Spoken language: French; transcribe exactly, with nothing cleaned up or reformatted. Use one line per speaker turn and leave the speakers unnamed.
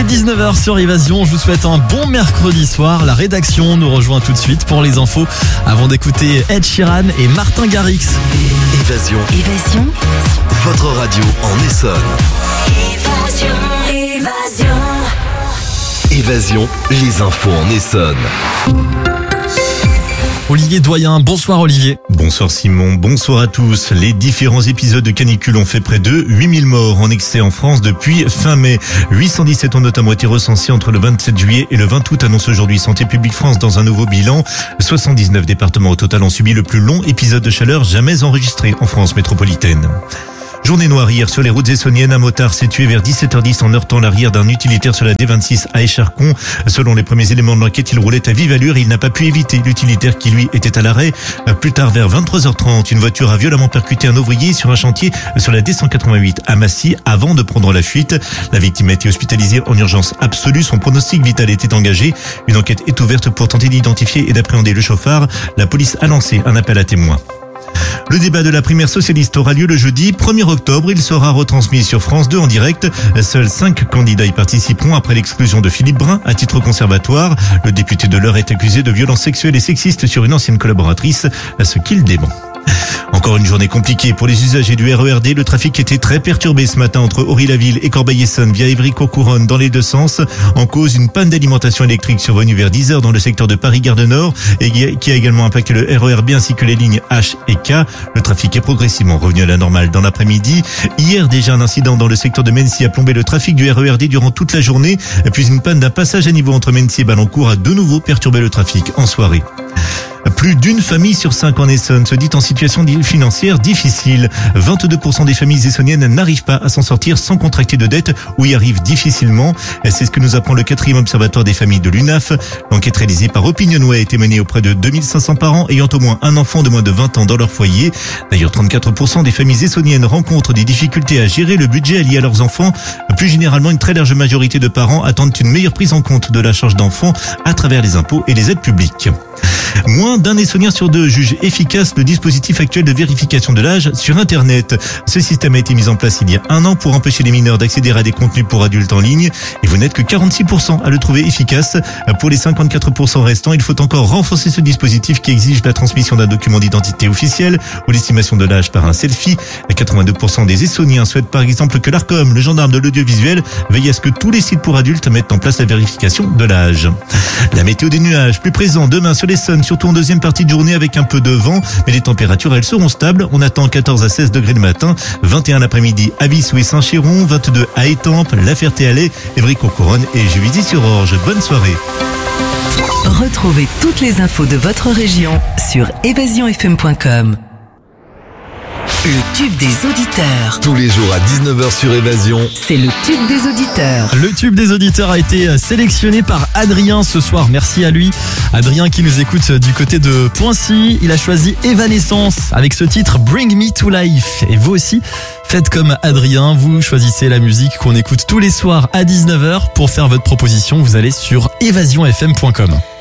dix-neuf heures sur Évasion. Je vous souhaite un bon mercredi soir. La rédaction nous rejoint tout de suite pour les infos avant d'écouter Ed Sheeran et Martin Garrix.
Évasion.
Évasion.
Votre radio en Essonne.
Évasion. Évasion.
Évasion, les infos en Essonne.
Olivier Doyen, bonsoir Olivier.
Bonsoir Simon, bonsoir à tous. Les différents épisodes de canicule ont fait près de huit mille morts en excès en France depuis fin mai. huit cent dix-sept ont notamment été recensés entre le vingt-sept juillet et le vingt août, annonce aujourd'hui Santé publique France dans un nouveau bilan. soixante-dix-neuf départements au total ont subi le plus long épisode de chaleur jamais enregistré en France métropolitaine. Journée noire hier sur les routes essonniennes. Un motard s'est tué vers dix-sept heures dix en heurtant l'arrière d'un utilitaire sur la D vingt-six à Écharcon. Selon les premiers éléments de l'enquête, il roulait à vive allure et il n'a pas pu éviter l'utilitaire qui lui était à l'arrêt. Plus tard, vers vingt-trois heures trente, une voiture a violemment percuté un ouvrier sur un chantier sur la D cent quatre-vingt-huit à Massy avant de prendre la fuite. La victime a été hospitalisée en urgence absolue. Son pronostic vital était engagé. Une enquête est ouverte pour tenter d'identifier et d'appréhender le chauffard. La police a lancé un appel à témoins. Le débat de la primaire socialiste aura lieu le jeudi premier octobre. Il sera retransmis sur France deux en direct. Seuls cinq candidats y participeront après l'exclusion de Philippe Brun à titre conservatoire. Le député de l'Eure est accusé de violences sexuelles et sexistes sur une ancienne collaboratrice, à ce qu'il dément. Encore une journée compliquée pour les usagers du R E R D. Le trafic était très perturbé ce matin entre Ory-la-Ville et Corbeil-Essonnes via Évry-Courcouronnes dans les deux sens. En cause, une panne d'alimentation électrique survenue vers dix heures dans le secteur de Paris-Gare du Nord et qui a également impacté le R E R B ainsi que les lignes H et K. Le trafic est progressivement revenu à la normale dans l'après-midi. Hier, déjà un incident dans le secteur de Mency a plombé le trafic du R E R D durant toute la journée. Puis une panne d'un passage à niveau entre Mency et Ballancourt a de nouveau perturbé le trafic en soirée. Plus d'une famille sur cinq en Essonne se dit en situation financière difficile. vingt-deux pour cent des familles essonniennes n'arrivent pas à s'en sortir sans contracter de dette ou y arrivent difficilement. C'est ce que nous apprend le quatrième observatoire des familles de l'U N A F. L'enquête réalisée par Opinionway a été menée auprès de deux mille cinq cents parents ayant au moins un enfant de moins de vingt ans dans leur foyer. D'ailleurs, trente-quatre pour cent des familles essonniennes rencontrent des difficultés à gérer le budget lié à leurs enfants. Plus généralement, une très large majorité de parents attendent une meilleure prise en compte de la charge d'enfants à travers les impôts et les aides publiques. Moins d'un Essonnien sur deux juge efficace le dispositif actuel de vérification de l'âge sur Internet. Ce système a été mis en place il y a un an pour empêcher les mineurs d'accéder à des contenus pour adultes en ligne. Et vous n'êtes que quarante-six pour cent à le trouver efficace. Pour les cinquante-quatre pour cent restants, il faut encore renforcer ce dispositif qui exige la transmission d'un document d'identité officiel ou l'estimation de l'âge par un selfie. quatre-vingt-deux pour cent des Essonniens souhaitent par exemple que l'Arcom, le gendarme de l'audiovisuel, veille à ce que tous les sites pour adultes mettent en place la vérification de l'âge. La météo des nuages, plus présent demain sur l'Essonne, surtout en deuxième partie de journée avec un peu de vent, mais les températures elles seront stables. On attend quatorze à seize degrés le matin, vingt et un l'après-midi à Vissou et Saint-Chéron, vingt-deux à Étampes, La Ferté-Alais, Évry-Courcouronnes et Juvisy-sur-Orge. Bonne soirée.
Retrouvez toutes les infos de votre région sur évasion f m point com. Le tube des auditeurs.
Tous les jours à dix-neuf heures sur Évasion.
C'est le tube des auditeurs.
Le tube des auditeurs a été sélectionné par Adrien ce soir. Merci à lui. Adrien qui nous écoute du côté de Poincy. Il a choisi Evanescence avec ce titre Bring Me to Life. Et vous aussi, faites comme Adrien. Vous choisissez la musique qu'on écoute tous les soirs à dix-neuf heures. Pour faire votre proposition, vous allez sur évasion f m point com.